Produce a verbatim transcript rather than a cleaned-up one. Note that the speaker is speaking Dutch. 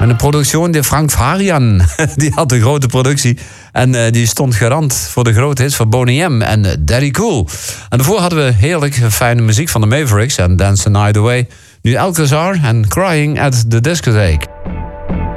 En de productie, de Frank Farian, die had de grote productie. En uh, die stond garant voor de grote hits van Boney M en uh, Daddy Cool. En daarvoor hadden we heerlijk fijne muziek van de Mavericks en Dance the Night Away. Nu Alcazar en Crying at the Discotheque.